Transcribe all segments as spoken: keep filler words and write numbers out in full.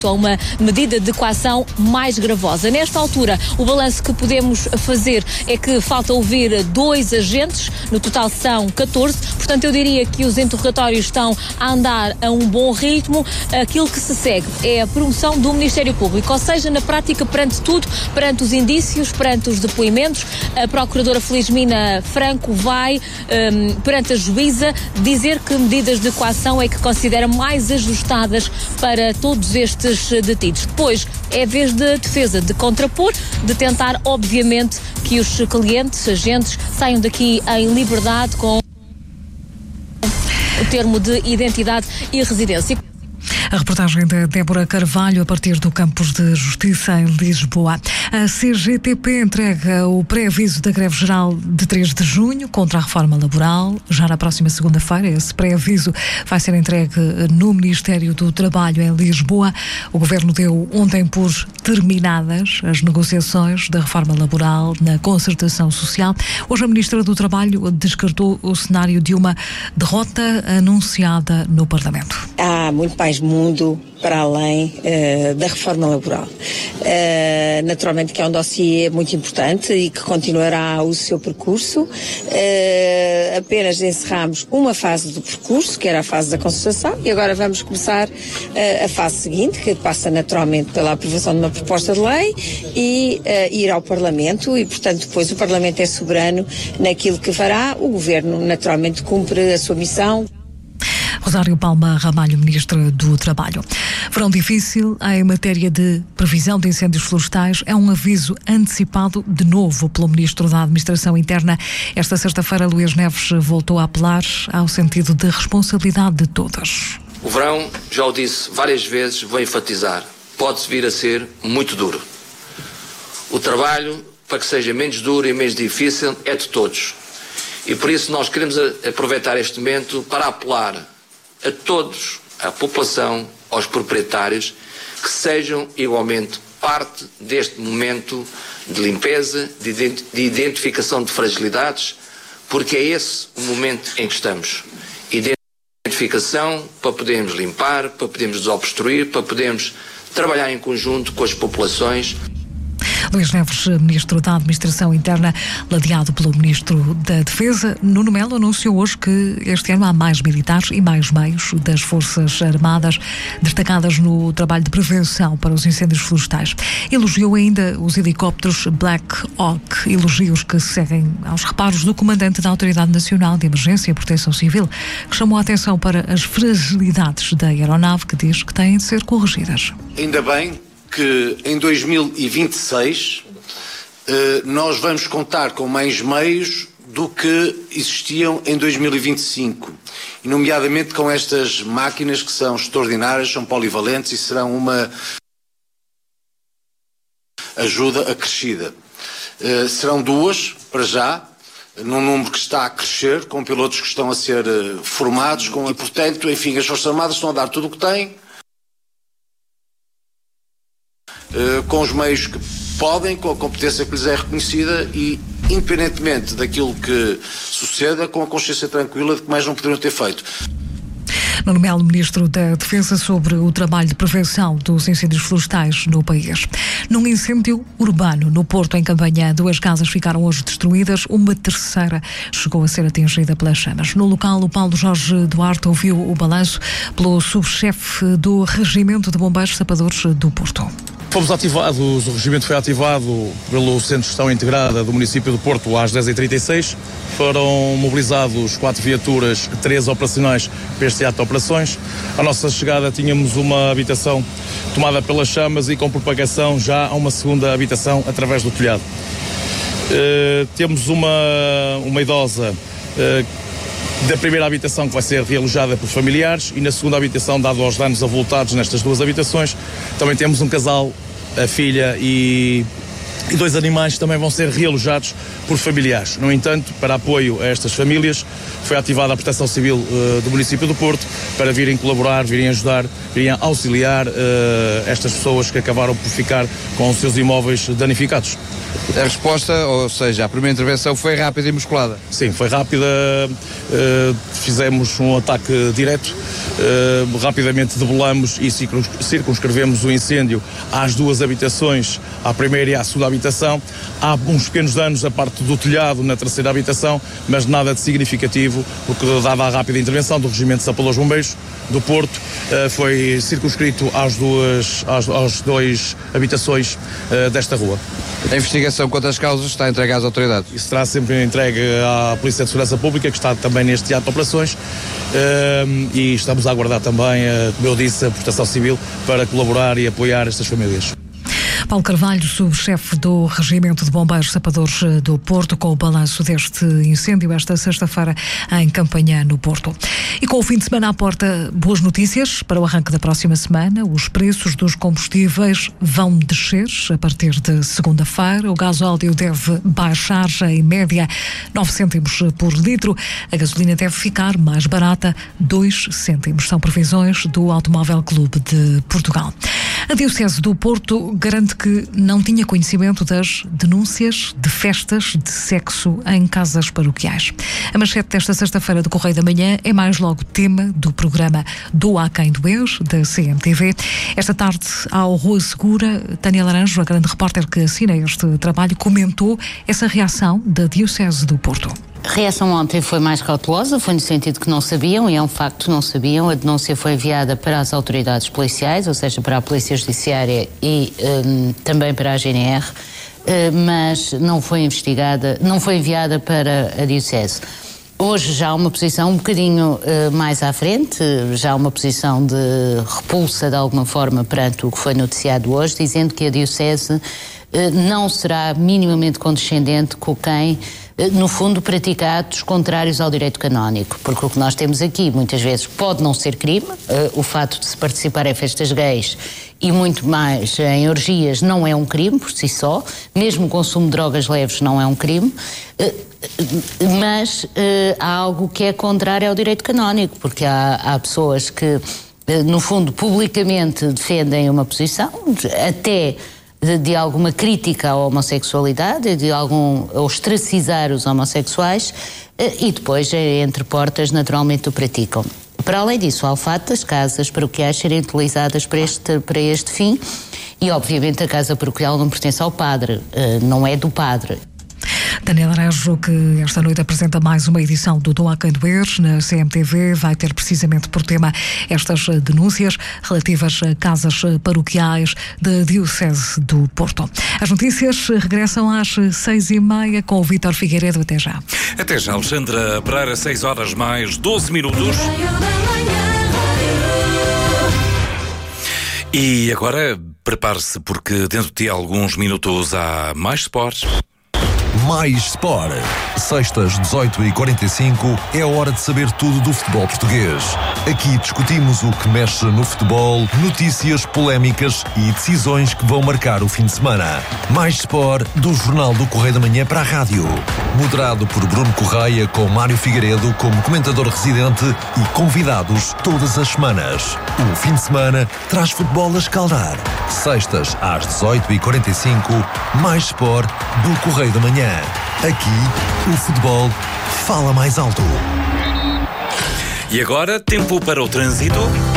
a uma medida de coação mais gravosa. Nesta altura, o balanço que podemos fazer é que falta ouvir dois agentes, no total são catorze, portanto eu diria que os interrogatórios estão a andar a um bom ritmo. Aquilo que se segue é a promoção do Ministério Público, ou seja, na prática, perante tudo, perante os indícios, perante os depoimentos, a Procuradora Felizmina Franco vai, um, perante a juíza, dizer que medidas de coação é que considera mais ajustadas para todos estes detidos. Depois é a vez da defesa de contrapor, de tentar, obviamente, que os clientes, agentes, saiam daqui em liberdade com o termo de identidade e residência. A reportagem da Débora Carvalho a partir do Campos de Justiça em Lisboa. A C G T P entrega o pré-aviso da greve geral de três de junho contra a reforma laboral. Já na próxima segunda-feira, esse pré-aviso vai ser entregue no Ministério do Trabalho em Lisboa. O Governo deu ontem por terminadas as negociações da reforma laboral na concertação social. Hoje a Ministra do Trabalho descartou o cenário de uma derrota anunciada no Parlamento. Há muito mais mundo para além uh, da reforma laboral. Uh, naturalmente que é um dossiê muito importante e que continuará o seu percurso. Uh, apenas encerramos uma fase do percurso, que era a fase da concertação, e agora vamos começar uh, a fase seguinte, que passa naturalmente pela aprovação de uma proposta de lei e uh, ir ao Parlamento, e portanto depois o Parlamento é soberano naquilo que fará. O Governo naturalmente cumpre a sua missão. Rosário Palma Ramalho, Ministra do Trabalho. Verão difícil em matéria de previsão de incêndios florestais é um aviso antecipado de novo pelo Ministro da Administração Interna. Esta sexta-feira, Luís Neves voltou a apelar ao sentido de responsabilidade de todas. O verão, já o disse várias vezes, vou enfatizar, pode vir a ser muito duro. O trabalho, para que seja menos duro e menos difícil, é de todos. E por isso nós queremos aproveitar este momento para apelar a todos, à população, aos proprietários, que sejam igualmente parte deste momento de limpeza, de identificação de fragilidades, porque é esse o momento em que estamos. Identificação para podermos limpar, para podermos desobstruir, para podermos trabalhar em conjunto com as populações. Luís Neves, Ministro da Administração Interna, ladeado pelo Ministro da Defesa. Nuno Melo anunciou hoje que este ano há mais militares e mais meios das Forças Armadas destacadas no trabalho de prevenção para os incêndios florestais. Elogiou ainda os helicópteros Black Hawk, elogios que seguem aos reparos do Comandante da Autoridade Nacional de Emergência e Proteção Civil, que chamou a atenção para as fragilidades da aeronave, que diz que têm de ser corrigidas. Ainda bem que em dois mil e vinte e seis eh, nós vamos contar com mais meios do que existiam em dois mil e vinte e cinco, e nomeadamente com estas máquinas que são extraordinárias, são polivalentes e serão uma ajuda acrescida. Eh, serão duas, para já, num número que está a crescer, com pilotos que estão a ser eh, formados, com, e portanto, enfim, as Forças Armadas estão a dar tudo o que têm, Uh, com os meios que podem, com a competência que lhes é reconhecida e, independentemente daquilo que suceda, com a consciência tranquila de que mais não poderiam ter feito. Nuno Melo, Ministro da Defesa, sobre o trabalho de prevenção dos incêndios florestais no país. Num incêndio urbano no Porto, em Campanhã, duas casas ficaram hoje destruídas, uma terceira chegou a ser atingida pelas chamas. No local, o Paulo Jorge Duarte ouviu o balanço pelo subchefe do Regimento de Bombeiros Sapadores do Porto. Fomos ativados, o regimento foi ativado pelo Centro de Gestão Integrada do município do Porto às dez e trinta e seis. Foram mobilizados quatro viaturas, três operacionais para este ato de operações. À nossa chegada tínhamos uma habitação tomada pelas chamas e com propagação já a uma segunda habitação através do telhado. Uh, temos uma, uma idosa uh, da primeira habitação que vai ser realojada por familiares, e na segunda habitação, dado aos danos avultados nestas duas habitações, também temos um casal, a filha e, e dois animais também vão ser realojados por familiares. No entanto, para apoio a estas famílias, foi ativada a Proteção Civil uh, do município do Porto para virem colaborar, virem ajudar, virem auxiliar uh, estas pessoas que acabaram por ficar com os seus imóveis danificados. A resposta, ou seja, a primeira intervenção foi rápida e musculada? Sim, foi rápida, uh, fizemos um ataque direto, uh, rapidamente debelamos e circunscrevemos o incêndio às duas habitações, à primeira e à segunda habitação. Há uns pequenos danos à parte do telhado na terceira habitação, mas nada de significativo, porque dada a rápida intervenção do Regimento de Sapadores Bombeiros do Porto, uh, foi circunscrito às duas, às, às duas habitações uh, desta rua. A investigação quanto às causas está entregue às autoridades? Isso será sempre entregue à Polícia de Segurança Pública, que está também neste teatro de operações, uh, e estamos a aguardar também, uh, como eu disse, a Proteção Civil para colaborar e apoiar estas famílias. Paulo Carvalho, subchefe do Regimento de Bombeiros Sapadores do Porto, com o balanço deste incêndio esta sexta-feira em Campanhã, no Porto. E com o fim de semana à porta, boas notícias para o arranque da próxima semana. Os preços dos combustíveis vão descer a partir de segunda-feira. O gasóleo deve baixar em média nove cêntimos por litro. A gasolina deve ficar mais barata, dois cêntimos. São previsões do Automóvel Clube de Portugal. A Diocese do Porto garante que não tinha conhecimento das denúncias de festas de sexo em casas paroquiais. A manchete desta sexta-feira do Correio da Manhã é mais logo tema do programa Do A Quem Doer, da C M T V. Esta tarde, ao Rua Segura, Tânia Laranjo, a grande repórter que assina este trabalho, comentou essa reação da Diocese do Porto. A reação ontem foi mais cautelosa, foi no sentido que não sabiam, e é um facto, não sabiam. A denúncia foi enviada para as autoridades policiais, ou seja, para a Polícia Judiciária e um, também para a G N R, uh, mas não foi investigada, não foi enviada para a Diocese. Hoje já há uma posição um bocadinho uh, mais à frente, já há uma posição de repulsa de alguma forma perante o que foi noticiado hoje, dizendo que a Diocese uh, não será minimamente condescendente com quem no fundo, pratica atos contrários ao direito canónico, porque o que nós temos aqui, muitas vezes, pode não ser crime, uh, o fato de se participar em festas gays e muito mais em orgias não é um crime por si só, mesmo o consumo de drogas leves não é um crime, uh, mas uh, há algo que é contrário ao direito canónico, porque há, há pessoas que, uh, no fundo, publicamente defendem uma posição, até De, de alguma crítica à homossexualidade, de algum ostracizar os homossexuais, e depois, entre portas, naturalmente o praticam. Para além disso, há o fato das casas paroquiais serem utilizadas para este, para este fim, e obviamente a casa paroquial não pertence ao padre, não é do padre. Tânia Laranjo, que esta noite apresenta mais uma edição do Do A Quem Doer na C M T V, vai ter precisamente por tema estas denúncias relativas a casas paroquiais da Diocese do Porto. As notícias regressam às seis e meia com o Vítor Figueiredo. Até já. Até já, Alexandra Pereira, seis horas mais doze minutos. E agora, prepare-se, porque dentro de alguns minutos há mais esportes. Mais Sport. Sextas, dezoito e quarenta e cinco, é a hora de saber tudo do futebol português. Aqui discutimos o que mexe no futebol, notícias, polémicas e decisões que vão marcar o fim de semana. Mais Sport, do Jornal do Correio da Manhã para a rádio. Moderado por Bruno Correia, com Mário Figueiredo como comentador residente e convidados todas as semanas. O fim de semana traz futebol a escaldar. Sextas, às dezoito e quarenta e cinco, Mais Sport, do Correio da Manhã. Aqui, o futebol fala mais alto. E agora, tempo para o trânsito.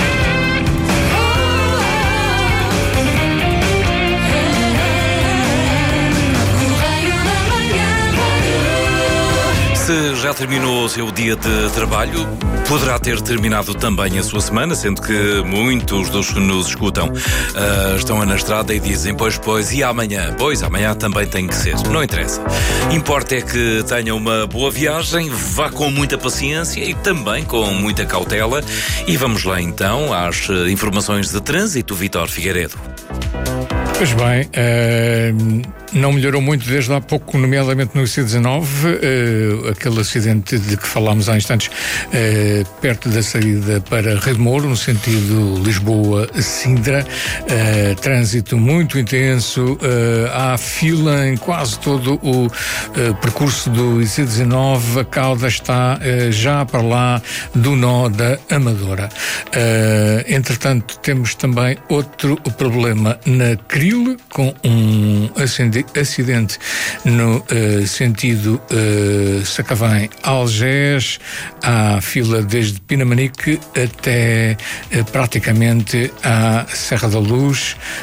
Se já terminou o seu dia de trabalho, poderá ter terminado também a sua semana, sendo que muitos dos que nos escutam uh, estão na estrada e dizem, pois, pois, e amanhã? Pois, amanhã também tem que ser. Não interessa. Importa é que tenha uma boa viagem, vá com muita paciência e também com muita cautela. E vamos lá então às informações de trânsito, Vítor Figueiredo. Pois bem, uh, não melhorou muito desde há pouco, nomeadamente no I C dezenove, uh, aquele acidente de que falámos há instantes, uh, perto da saída para Redemouro, no sentido Lisboa-Sintra, uh, trânsito muito intenso, uh, há fila em quase todo o uh, percurso do I C dezenove, a cauda está uh, já para lá do nó da Amadora. Uh, entretanto, temos também outro problema na Cril, com um acidente no uh, sentido uh, Sacavém-Algés. Há fila desde Pinamanique até uh, praticamente à Serra da Luz,